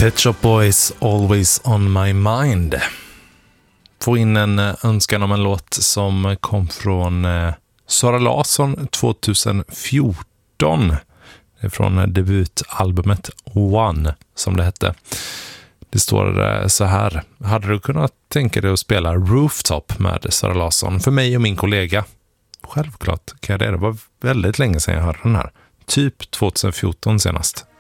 Pet Shop Boys, Always on my mind. Få in en önskan om en låt som kom från Sara Larsson 2014. Det är från debutalbumet One, som det hette. Det står så här: hade du kunnat tänka dig att spela Rooftop med Sara Larsson för mig och min kollega? Självklart kan jag det. Det var väldigt länge sedan jag hörde den här. Typ 2014 senast.